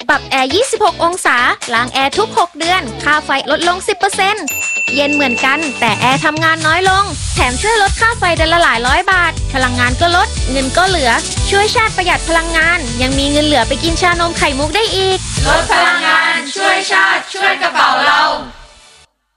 ปรับแอร์ 26 องศา ล้างแอร์ทุก 6 เดือน ค่าไฟลดลง 10% เย็นเหมือนกัน แต่แอร์ทำงานน้อยลง แถมช่วยลดค่าไฟเดือนละหลายร้อยบาท พลังงานก็ลด เงินก็เหลือ ช่วยชาติประหยัดพลังงาน ยังมีเงินเหลือไปกินชานมไข่มุกได้อีกลดพลังงาน ช่วยชาติ ช่วยกระเป๋าเรา